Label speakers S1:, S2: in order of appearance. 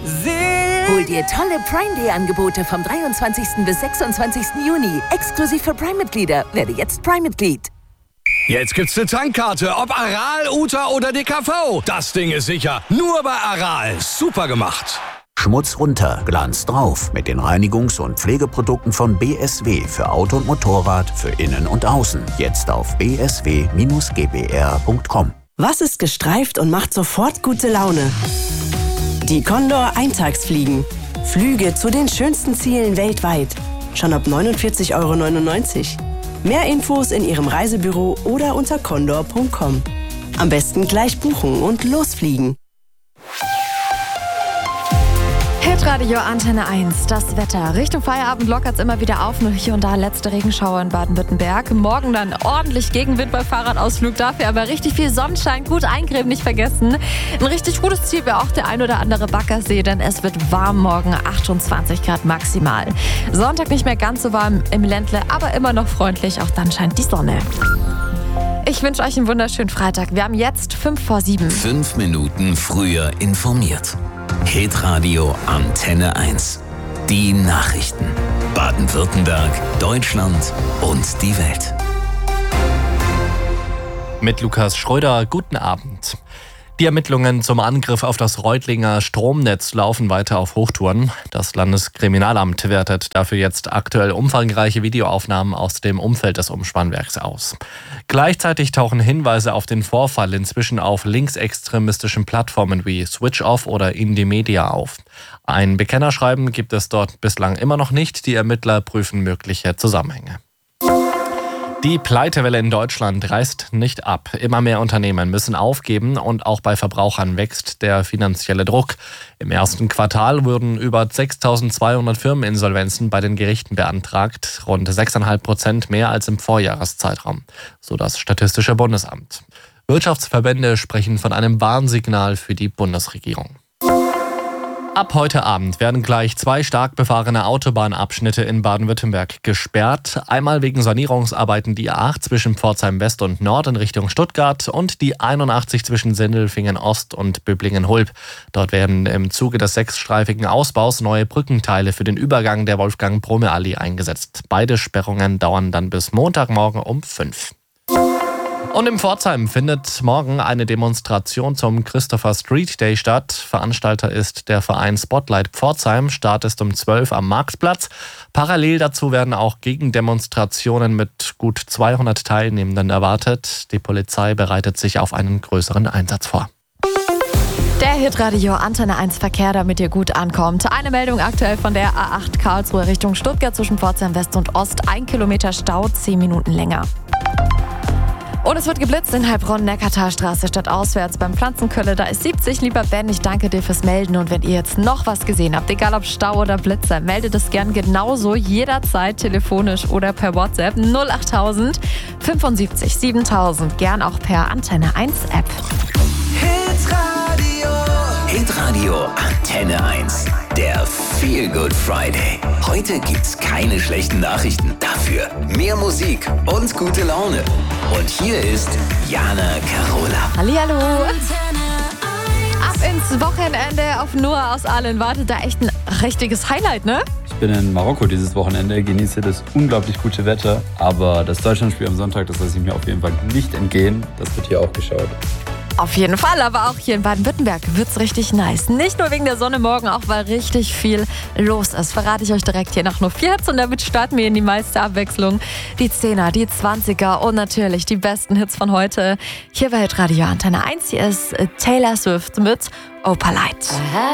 S1: Hol dir tolle Prime Day Angebote vom 23. bis 26. Juni. Exklusiv für Prime-Mitglieder. Werde jetzt Prime-Mitglied.
S2: Jetzt gibt's eine Tankkarte, ob Aral, Uta oder DKV. Das Ding ist sicher. Nur bei Aral. Super gemacht.
S3: Schmutz runter, Glanz drauf mit den Reinigungs- und Pflegeprodukten von BSW für Auto und Motorrad, für Innen und Außen. Jetzt auf bsw-gbr.com.
S4: Was ist gestreift und macht sofort gute Laune? Die Condor Eintagsfliegen. Flüge zu den schönsten Zielen weltweit. Schon ab 49,99 €. Mehr Infos in Ihrem Reisebüro oder unter condor.com. Am besten gleich buchen und losfliegen.
S5: Hitradio Antenne 1, das Wetter. Richtung Feierabend lockert's immer wieder auf, nur hier und da letzte Regenschauer in Baden-Württemberg. Morgen dann ordentlich Gegenwind bei Fahrradausflug, dafür aber richtig viel Sonnenschein, gut eincremen nicht vergessen. Ein richtig gutes Ziel wäre auch der ein oder andere Baggersee, denn es wird warm morgen, 28 Grad maximal. Sonntag nicht mehr ganz so warm im Ländle, aber immer noch freundlich, auch dann scheint die Sonne. Ich wünsche euch einen wunderschönen Freitag. Wir haben jetzt 7:05.
S6: 5 Minuten früher informiert. Hitradio Antenne 1. Die Nachrichten. Baden-Württemberg, Deutschland und die Welt.
S7: Mit Lukas Schröder, guten Abend. Die Ermittlungen zum Angriff auf das Reutlinger Stromnetz laufen weiter auf Hochtouren. Das Landeskriminalamt wertet dafür jetzt aktuell umfangreiche Videoaufnahmen aus dem Umfeld des Umspannwerks aus. Gleichzeitig tauchen Hinweise auf den Vorfall inzwischen auf linksextremistischen Plattformen wie Switch Off oder Indymedia auf. Ein Bekennerschreiben gibt es dort bislang immer noch nicht. Die Ermittler prüfen mögliche Zusammenhänge. Die Pleitewelle in Deutschland reißt nicht ab. Immer mehr Unternehmen müssen aufgeben und auch bei Verbrauchern wächst der finanzielle Druck. Im ersten Quartal wurden über 6.200 Firmeninsolvenzen bei den Gerichten beantragt, rund 6,5% mehr als im Vorjahreszeitraum, so das Statistische Bundesamt. Wirtschaftsverbände sprechen von einem Warnsignal für die Bundesregierung. Ab heute Abend werden gleich 2 stark befahrene Autobahnabschnitte in Baden-Württemberg gesperrt. Einmal wegen Sanierungsarbeiten die A8 zwischen Pforzheim West und Nord in Richtung Stuttgart und die 81 zwischen Sindelfingen Ost und Böblingen-Hulb. Dort werden im Zuge des 6-streifigen Ausbaus neue Brückenteile für den Übergang der Wolfgang-Brome-Allee eingesetzt. Beide Sperrungen dauern dann bis Montagmorgen um 5. Und in Pforzheim findet morgen eine Demonstration zum Christopher Street Day statt. Veranstalter ist der Verein Spotlight Pforzheim. Start ist um 12 am Marktplatz. Parallel dazu werden auch Gegendemonstrationen mit gut 200 Teilnehmenden erwartet. Die Polizei bereitet sich auf einen größeren Einsatz vor.
S5: Der Hitradio Antenne 1 Verkehr, damit ihr gut ankommt. Eine Meldung aktuell von der A8 Karlsruhe Richtung Stuttgart zwischen Pforzheim West und Ost. 1 Kilometer Stau, 10 Minuten länger. Und es wird geblitzt in Heilbronn, Neckartalstraße statt auswärts beim Pflanzenkölle. Da ist 70. Lieber Ben, ich danke dir fürs Melden. Und wenn ihr jetzt noch was gesehen habt, egal ob Stau oder Blitzer, meldet es gern genauso jederzeit telefonisch oder per WhatsApp 08000 75 7000. Gern auch per Antenne 1 App.
S6: Hitradio Antenne 1. Der Feel Good Friday. Heute gibt's keine schlechten Nachrichten. Dafür mehr Musik und gute Laune. Und hier ist Jana Carola.
S5: Hallihallo. Ab ins Wochenende auf Noah aus Aalen wartet da echt ein richtiges Highlight, ne?
S8: Ich bin in Marokko dieses Wochenende, genieße das unglaublich gute Wetter. Aber das Deutschlandspiel am Sonntag, das lasse ich mir auf jeden Fall nicht entgehen. Das wird hier auch geschaut.
S5: Auf jeden Fall, aber auch hier in Baden-Württemberg wird's richtig nice. Nicht nur wegen der Sonne morgen, auch weil richtig viel los ist. Verrate ich euch direkt hier nach nur 4 Hits und damit starten wir in die meiste Abwechslung. Die 10er, die 20er und natürlich die besten Hits von heute. Hier bei Hitradio Antenne 1, hier ist Taylor Swift mit Opalite.